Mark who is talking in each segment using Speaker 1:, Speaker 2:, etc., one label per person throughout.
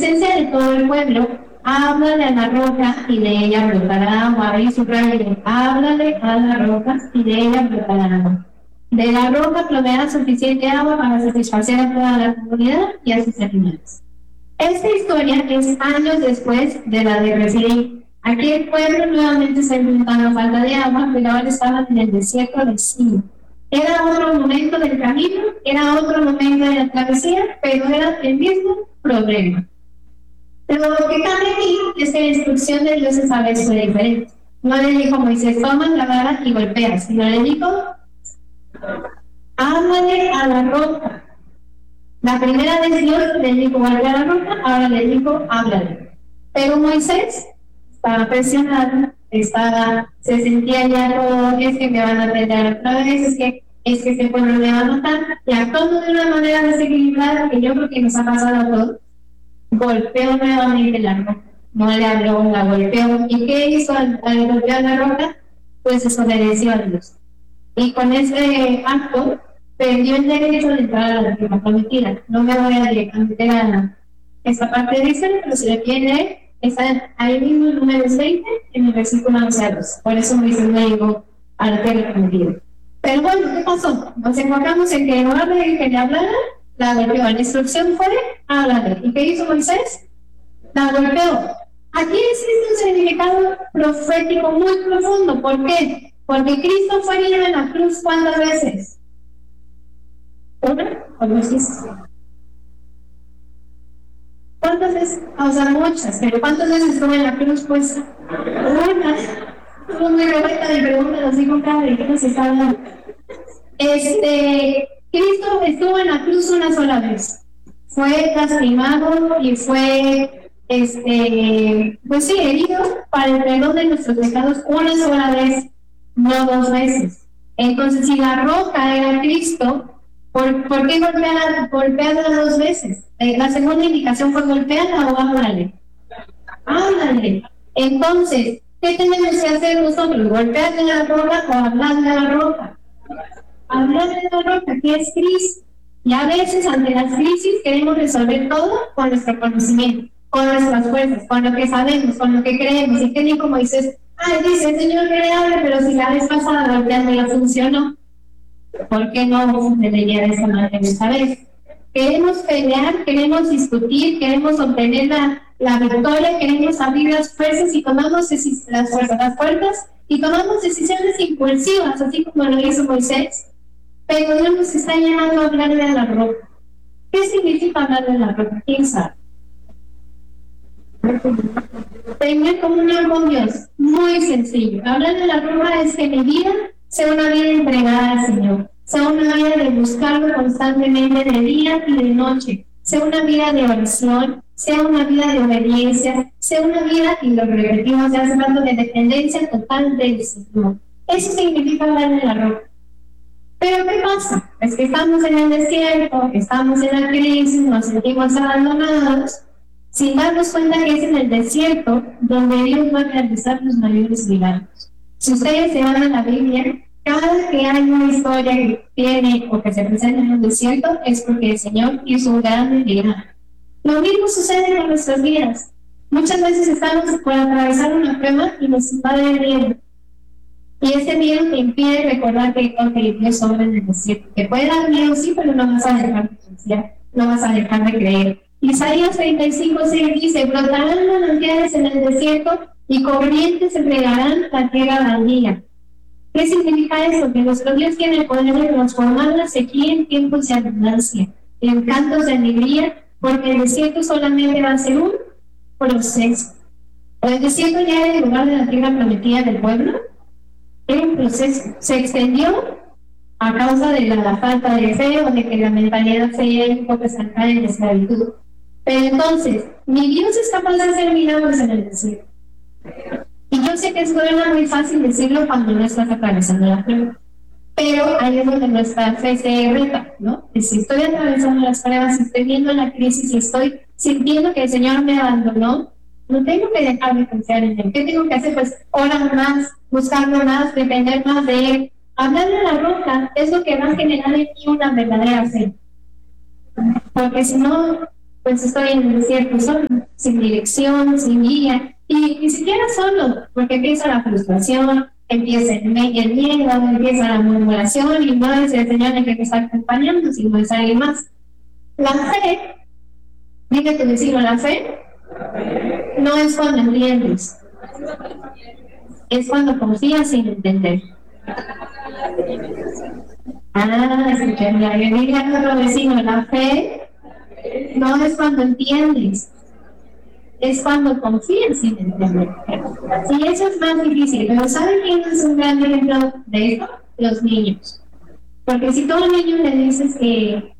Speaker 1: presencia de todo el pueblo, háblale a la roca y de ella brotará agua. Ahí subrayo, háblale a la roca y de ella brotará agua. De la roca fluirá suficiente agua para satisfacer a toda la comunidad y a sus animales. Esta historia es años después de la de Refidim. Aquí el pueblo nuevamente se enfrentaba a falta de agua, pero ahora estaban en el desierto de Sin. Era otro momento del camino, era otro momento de la travesía, pero era el mismo problema. Pero lo que cambia aquí es que la instrucción de Dios esta vez fue diferente. No le dijo a Moisés, toma la vara y golpea, sino le dijo, háblale a la roca. La primera vez Dios le dijo, golpea a la roca, ahora le dijo, háblale. Pero Moisés estaba presionado, se sentía ya todo, es que me van a pelear otra vez, es que este pueblo me va a matar, y actuando de una manera desequilibrada, que yo creo que nos ha pasado a todos, golpeó nuevamente la roca, no le habló, la golpeó. ¿Y qué hizo al golpear la roca? Pues desobedeció a Dios. Y con ese acto perdió el derecho de entrar a la tierra prometida. No me voy a directamente a esta parte de Israel, pero si le quieren, está ahí mismo en Números 20, en el versículo 11 a 12. Por eso Moisés no llegó a la tierra prometida. Pero bueno, ¿qué pasó? Nos encontramos en que en lugar de que le hablara, la golpeó. La instrucción fue hablarle. ¿Y qué hizo Moisés? La golpeó. Aquí existe un significado profético muy profundo. ¿Por qué? Porque Cristo fue herido en la cruz ¿cuántas veces? ¿Una o dos veces? ¿Cuántas veces? O sea, muchas. ¿Pero cuántas veces estuvo en la cruz? Pues una. Estuvo muy revuelta de preguntas, así con cada de qué nos está hablando. Cristo estuvo en la cruz una sola vez. Fue lastimado y fue, pues sí, herido para el perdón de nuestros pecados una sola vez, no dos veces. Entonces, si la roca era Cristo, ¿por qué golpearla dos veces? La segunda indicación fue golpearla o háblale. Háblale. Entonces, ¿qué tenemos que hacer nosotros? ¿Golpearle a la roca o hablarle a la roca? Hablarle a la roca, que es Cristo. Y a veces, ante las crisis, queremos resolver todo con nuestro conocimiento, con nuestras fuerzas, con lo que sabemos, con lo que creemos. ¿Y qué dijo Moisés? Dice el Señor que le hable, pero si la vez pasada golpearme la funcionó, ¿por qué no me leía de esa manera esta vez? Queremos pelear, queremos discutir, queremos obtener la victoria, queremos abrir las fuerzas y tomamos las puertas y tomamos decisiones impulsivas, así como lo hizo Moisés. Pero Dios nos está llamando a hablarle a la roca. ¿Qué significa hablarle a la roca? ¿Quién sabe? Tener comunión con Dios, muy sencillo. Hablarle a la roca es que mi vida sea una vida entregada al Señor, sea una vida de buscarlo constantemente de día y de noche, sea una vida de oración, sea una vida de obediencia, sea una vida, y lo repetimos ya hace rato, de dependencia total del Señor. Eso significa hablarle a la roca. Pero ¿qué pasa? Es que estamos en el desierto, estamos en la crisis, nos sentimos abandonados, sin darnos cuenta que es en el desierto donde Dios va a realizar los mayores milagros. Si ustedes se van a la Biblia, cada que hay una historia que tiene o que se presenta en el desierto es porque el Señor hizo un gran milagro. Lo mismo sucede con nuestras vidas. Muchas veces estamos por atravesar una prueba y nos invade el miedo. Y ese miedo te impide recordar que Dios obra en el desierto. Te puede dar miedo, sí, pero no vas a dejar de confiar, no vas a dejar de creer. Isaías 35:6 dice, brotarán manantiales en el desierto y corrientes regarán la tierra baldía. ¿Qué significa eso? Que nuestro Dios tiene el poder de transformar la sequía en tiempos de abundancia, en cantos de alegría, porque el desierto solamente va a ser un proceso. El desierto ya era el lugar de la tierra prometida del pueblo. Era un proceso, se extendió a causa de la falta de fe o de que la mentalidad se iba un poco estancada en la esclavitud. Pero entonces, mi Dios es capaz de hacer milagros en el desierto. Y yo sé que suena muy fácil decirlo cuando no estás atravesando la prueba. Pero ahí es donde nuestra fe se reta, ¿no? Y si estoy atravesando las pruebas, si estoy viendo la crisis y estoy sintiendo que el Señor me abandonó, no tengo que dejar de confiar en Él. ¿Qué tengo que hacer? Pues orar más, buscarlo más, depender más de Él. Hablarle a la roca es lo que va a generar en mí una verdadera fe. Porque si no, pues estoy en el desierto solo, sin dirección, sin guía, y ni siquiera solo, porque empieza la frustración, empieza el miedo, empieza la murmuración, y no es el Señor el que me está acompañando, sino es alguien más. La fe, dime tu vecino, la fe no es cuando entiendes, es cuando confías sin entender. Escucha, dile a nuestro vecino, la fe no es cuando entiendes, es cuando confías sin entender. Y eso es más difícil, pero ¿saben quién es un gran ejemplo de esto? Los niños. Porque si todo niño le dices que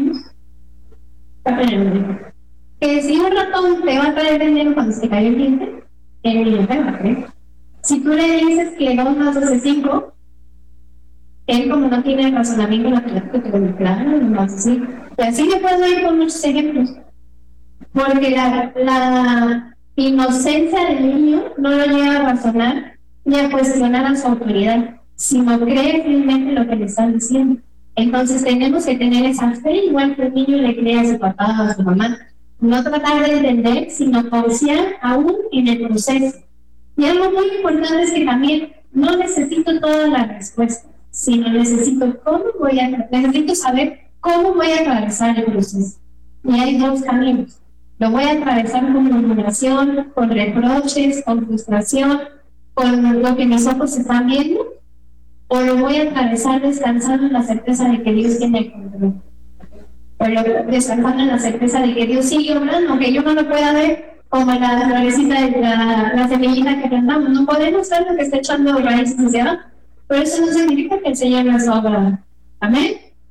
Speaker 1: si un ratón te va a traer dinero cuando se te cayó el diente, el niño te va a creer. Si tú le dices que 2 más 2 es 5, él como no tiene razonamiento matemático, te lo claro, no es así. Y así le puedo ir con muchos ejemplos. Porque la inocencia del niño no lo lleva a razonar ni a cuestionar a su autoridad, sino cree firmemente lo que le están diciendo. Entonces tenemos que tener esa fe igual que el niño le cree a su papá o a su mamá. No tratar de entender, sino confiar aún en el proceso. Y algo muy importante es que también no necesito todas las respuestas, sino necesito saber cómo voy a atravesar el proceso. Y hay 2 caminos. Lo voy a atravesar con murmuración, con reproches, con frustración, con lo que mis ojos están viendo, o lo voy a atravesar descansando en la certeza de que Dios tiene el control. O descansando en la certeza de que Dios sigue obrando, aunque yo no lo pueda ver, como la florecita de la semillita que plantamos. No podemos ver lo que está echando raíces hacia abajo, pero eso no significa que el Señor no es obra. Amén.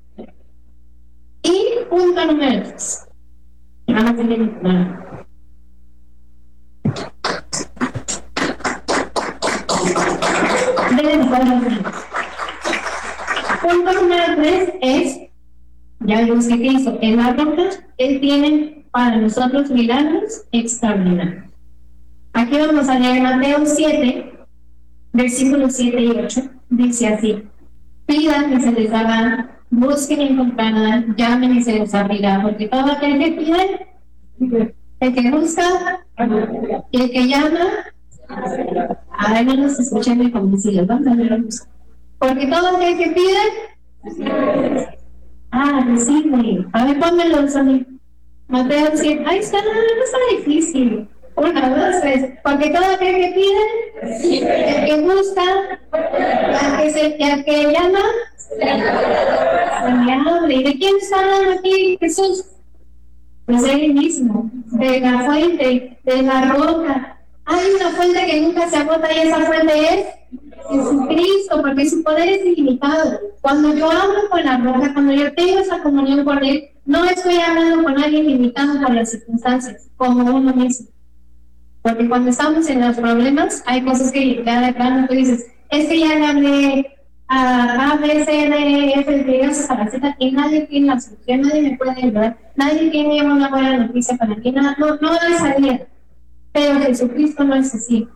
Speaker 1: Y punto número 3. Vamos a tener punto número 3 es, ya vimos que Cristo en la roca, Él tiene para nosotros milagros extraordinarios. Aquí vamos a leer Mateo 7, versículos 7 y 8. Dice así: pidan y se les dará, busquen y encontrarán, llamen y se les abrirá, porque todo aquel que pide, el que busca y el que llama, a ver, no nos escuchen muy convencidos, vamos a verlo. Porque todo aquel que pide, recibe. A ver, pónmelo, Sony. Mateo 7, ahí está, no está difícil. 1, 2, 3. Porque todo aquel que pide, el que busca, el que llama, se le abre. ¿Y de quién está hablando aquí Jesús? Pues de él mismo, de la fuente, de la roca. Hay una fuente que nunca se agota y esa fuente es Jesucristo, porque su poder es ilimitado. Cuando yo hablo con la roca, cuando yo tengo esa comunión con Él, no estoy hablando con alguien limitado por las circunstancias, como uno mismo. Porque cuando estamos en los problemas, hay cosas que ya de plano tú dices, es que ya le hablé a B, C, D, F, G, hasta la Z, y nadie tiene la solución, nadie me puede ayudar, nadie tiene una buena noticia para mí, no hay salida. Pero Jesucristo no es así.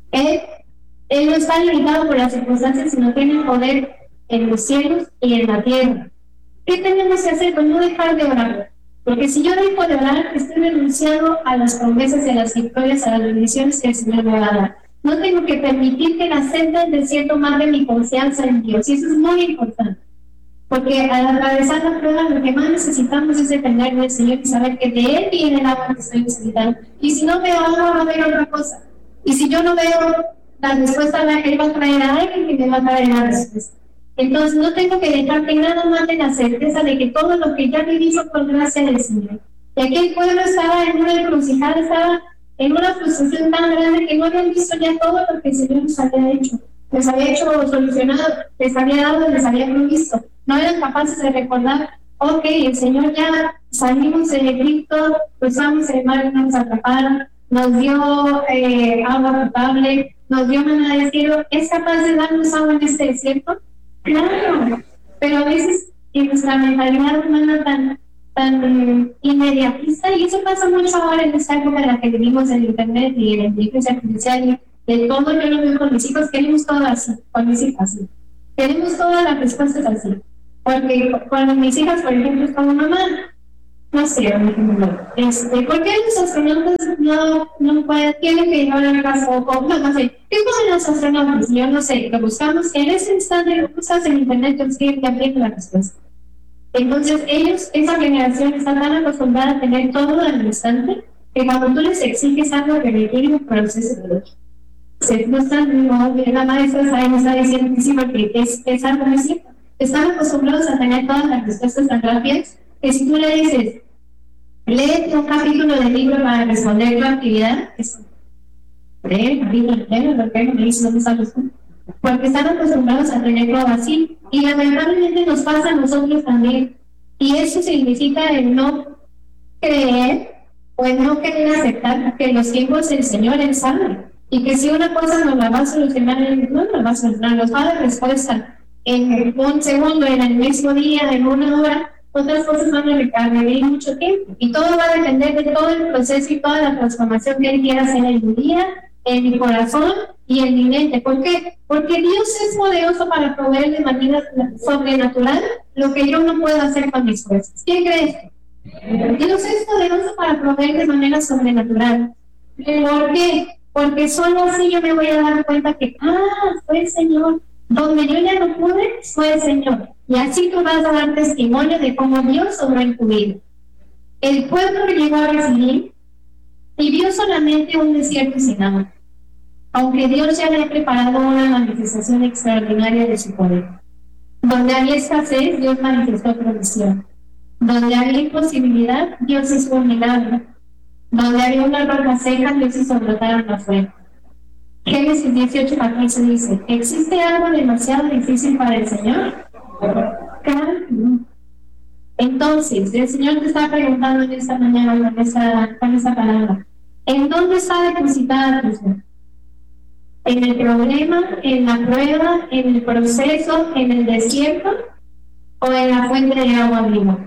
Speaker 1: Él no está limitado por las circunstancias, sino tiene poder en los cielos y en la tierra. ¿Qué tenemos que hacer? Pues no dejar de orar. Porque si yo dejo de orar, estoy renunciando a las promesas y a las victorias, a las bendiciones que el Señor me va a dar. No tengo que permitir que la senda del desierto mate mi confianza en Dios. Y eso es muy importante. Porque al atravesar la prueba, lo que más necesitamos es depender del Señor y saber que de Él viene el agua que estoy necesitando. Y si no veo agua, va a haber otra cosa. Y si yo no veo la respuesta, Él va a traer a alguien que me va a traer la respuesta. Entonces no tengo que dejar que nada más de la certeza de que todo lo que ya viví fue por gracia del Señor. Y aquí el pueblo estaba en una encrucijada, estaba en una frustración tan grande que no habían visto ya todo lo que el Señor les había hecho. Les había hecho solucionado, les había dado, les había provisto. No eran capaces de recordar, ok, el Señor ya salimos de Egipto, cruzamos el mar y no nos atraparon, nos dio agua potable, nos dio maná del cielo. ¿Es capaz de darnos agua en este desierto? Claro, pero a veces en nuestra mentalidad humana tan inmediatista, y eso pasa mucho ahora en esta época en la que vivimos en internet y en la inteligencia artificial y de todo. Yo lo veo con mis hijos, queremos todo así, con mis hijas así. Queremos todas las respuestas así. Porque cuando mis hijas, por ejemplo, es como mamá, no sé, por ejemplo, ¿por qué los astronautas tienen que llevar el caso? No sé, ¿qué comen los astronautas? Yo no sé, lo buscamos en ese instante, lo buscas en internet, consigues también la respuesta. Entonces ellos, esa generación, está tan acostumbrada a tener todo al instante que cuando tú les exiges algo que requiere un proceso, se frustran. No, la maestra me está diciendo que sí, porque es algo muy simple. Están acostumbrados a tener todas las respuestas tan rápidas que si tú le dices, léete un capítulo del libro para responder tu actividad, es porque están acostumbrados a tener todo así, y lamentablemente nos pasa a nosotros también, y eso significa el no creer o el no querer aceptar que los tiempos del Señor Él sabe, y que si una cosa nos la va a solucionar, Él no nos va a solucionar, nos va a dar respuesta en un segundo, en el mismo día, en una hora. Otras cosas van a requerir mucho tiempo, y todo va a depender de todo el proceso y toda la transformación que Él quiera hacer en mi día, en mi corazón y en mi mente. ¿Por qué? Porque Dios es poderoso para proveer de manera sobrenatural lo que yo no puedo hacer con mis fuerzas. ¿Quién cree? Dios es poderoso para proveer de manera sobrenatural. ¿Por qué? Porque solo así yo me voy a dar cuenta que, fue el Señor. Donde yo ya no pude, fue el Señor. Y así tú vas a dar testimonio de cómo Dios obró en tu vida. El pueblo llegó a recibir y vio solamente un desierto sin agua, aunque Dios ya había preparado una manifestación extraordinaria de su poder. Donde había escasez, Dios manifestó provisión. Donde había imposibilidad, Dios hizo un milagro. Donde había una roca seca, Dios hizo brotar una fuente. Génesis 18:14 dice, ¿existe algo demasiado difícil para el Señor? Claro que no. Entonces, el Señor te está preguntando en esta mañana con esa palabra, ¿en dónde está depositada tu fe? ¿En el problema, en la prueba, en el proceso, en el desierto o en la fuente de agua viva?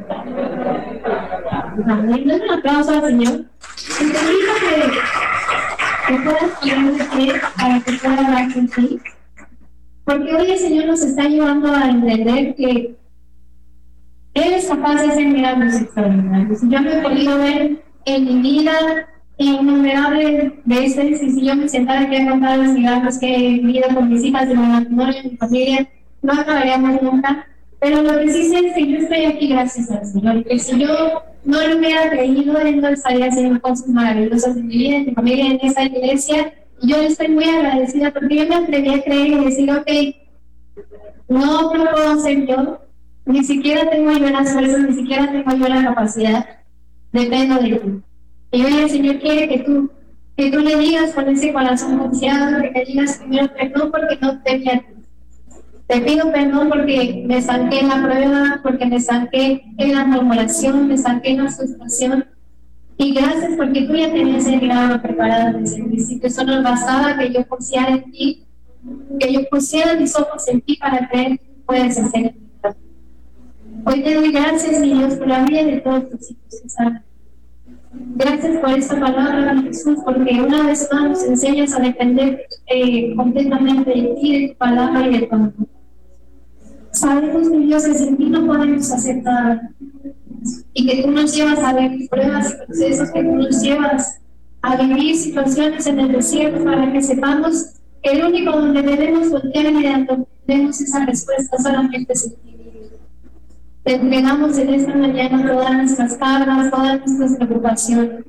Speaker 1: Dale un aplauso al Señor. Y te digo que puedas poner de pie para que pueda hablar contigo. Porque hoy el Señor nos está ayudando a entender que Él es capaz de hacer milagros extraordinarios. Yo me he podido ver en mi vida innumerables veces, y si yo me sentara aquí a contar los milagros que he vivido con mis hijas, de mi matrimonio, de mi familia, no acabaríamos nunca. Pero lo que sí sé es que yo estoy aquí gracias al Señor, y que si yo no lo hubiera creído, Él no estaría haciendo cosas maravillosas en mi vida, en mi familia, en esta iglesia. Y yo estoy muy agradecida porque yo me atreví a creer y decir, ok, no lo puedo hacer yo, ni siquiera tengo yo las fuerzas, ni siquiera tengo yo la capacidad, dependo de ti. Y hoy el Señor quiere que tú le digas con ese corazón confiado, que le digas primero perdón porque no te vi a ti. Te pido perdón porque me estanqué en la prueba, porque me estanqué en la murmuración, me estanqué en la frustración. Y gracias porque tú ya tenías el milagro preparado desde el principio. Solo bastaba que yo pusiera en ti, que yo pusiera mis ojos en ti para creer que tú puedes hacer el milagro. Hoy te doy gracias, mi Dios, por la vida de todos tus hijos que saben. Gracias por esta palabra, Jesús, porque una vez más nos enseñas a depender completamente de ti, de tu palabra y de tu amor. Sabemos, mi Dios, que sin ti no podemos hacer nada, y que tú nos llevas a ver pruebas y procesos, que tú nos llevas a vivir situaciones en el desierto para que sepamos que el único donde debemos voltear y donde tenemos esa respuesta solamente es en ti. Te entregamos en esta mañana todas nuestras cargas, todas nuestras preocupaciones.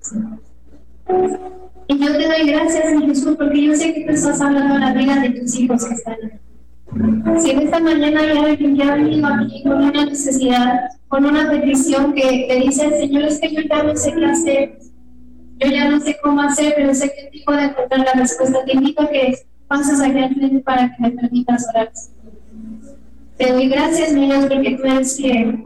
Speaker 1: Y yo te doy gracias, mi Jesús, porque yo sé que tú estás hablando a la vida de tus hijos que están aquí. Si en esta mañana hay alguien que ha venido aquí con una necesidad, con una petición que dice el Señor, es que yo ya no sé qué hacer, yo ya no sé cómo hacer, pero sé que te puedo encontrar la respuesta. Te invito a que pases aquí al frente para que me permitas orar. Te doy gracias, mi Dios, porque tú eres fiel.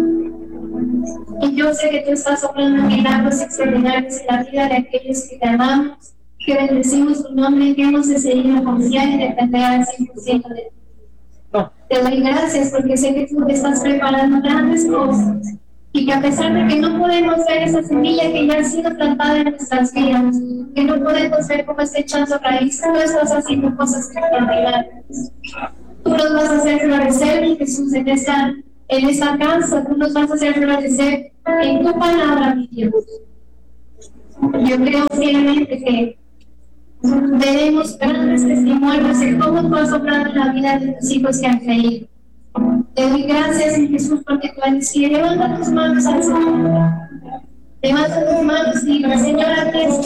Speaker 1: Y yo sé que tú estás obrando milagros extraordinarios en la vida de aquellos que te amamos, que bendecimos tu nombre y que hemos decidido confiar y depender al 100% de ti. Te doy gracias porque sé que tú estás preparando grandes cosas y que a pesar de que no podemos ver esa semilla que ya ha sido plantada en nuestras vidas, que no podemos ver cómo está echando raíz, tú estás haciendo cosas extraordinarias. Tú nos vas a hacer florecer, mi Jesús, en esta en esta casa, tú nos vas a hacer florecer en tu palabra, mi Dios. Yo creo fielmente que veremos grandes testimonios de cómo tú has obrado en la vida de tus hijos que han creído. Te doy gracias, Jesús, porque tú eres fiel. Levanta tus manos al Señor. Levanta tus manos y diga: Señor, aquí estoy.